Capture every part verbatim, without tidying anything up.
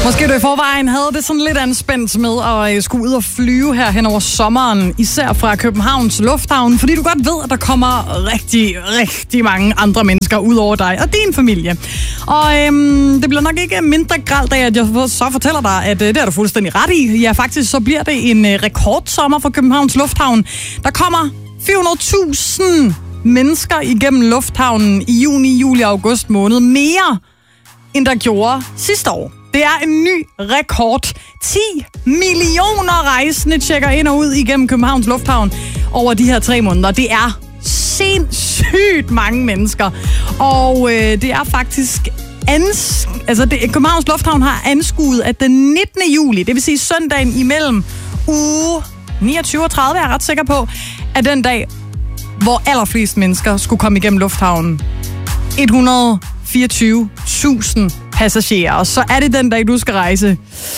Måske du i forvejen havde det sådan lidt anspændt med at skulle ud og flyve her hen over sommeren, især fra Københavns Lufthavn, fordi du godt ved, at der kommer rigtig, rigtig mange andre mennesker ud over dig og din familie. Og øhm, det bliver nok ikke mindre grelt af, at jeg så fortæller dig, at øh, det er du fuldstændig ret i. Ja, faktisk så bliver det en øh, rekordsommer for Københavns Lufthavn. Der kommer fire hundrede tusind mennesker igennem lufthavnen i juni, juli og august måned. Mere end der gjorde sidste år. Det er en ny rekord. ti millioner rejsende tjekker ind og ud igennem Københavns Lufthavn over de her tre måneder. Det er sindssygt mange mennesker. Og øh, det er faktisk... Ans- altså det, Københavns Lufthavn har anskuet, at den nittende juli, det vil sige søndagen imellem uge niogtyve og tredive, er jeg ret sikker på, er den dag, hvor allerflest mennesker skulle komme igennem lufthavnen. et hundrede og fireogtyve tusind passagerer, og så er det den dag, du skal rejse.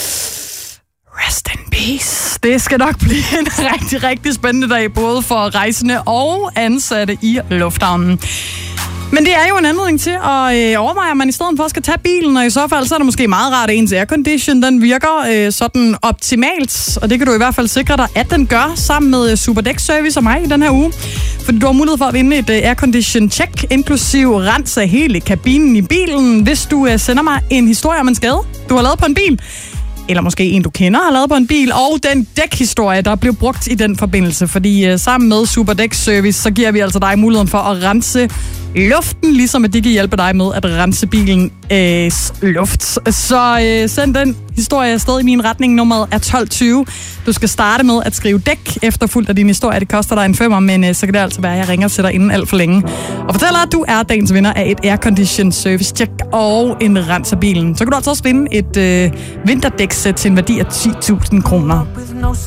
Rest in peace. Det skal nok blive en rigtig, rigtig spændende dag, både for rejsende og ansatte i lufthavnen. Men det er jo en anledning til at øh, overveje, at man i stedet for skal tage bilen, og i så fald så er det måske meget rart, at ens aircondition den virker øh, sådan optimalt, og det kan du i hvert fald sikre dig, at den gør, sammen med Superdæk Service og mig i den her uge. Fordi du har mulighed for at vinde et øh, aircondition check, inklusiv rens af hele kabinen i bilen, hvis du øh, sender mig en historie om en skade, du har lavet på en bil. Eller måske en, du kender, har lavet på en bil, og den dækhistorie, der blev brugt i den forbindelse. Fordi øh, sammen med Superdæk Service, så giver vi altså dig muligheden for at rense luften, ligesom at de kan hjælpe dig med at rense bilens øh, luft. Så øh, send den historie afsted i min retning. Nummeret er tolv tyve. Du skal starte med at skrive dæk efterfulgt af din historie. Det koster dig en femmer, men øh, så kan det altså være, at jeg ringer til dig inden alt for længe. Og fortæller, at du er dagens vinder af et aircondition service check og en rens af bilen. Så kan du altså også vinde et øh, vinterdæksæt til en værdi af ti tusind kroner.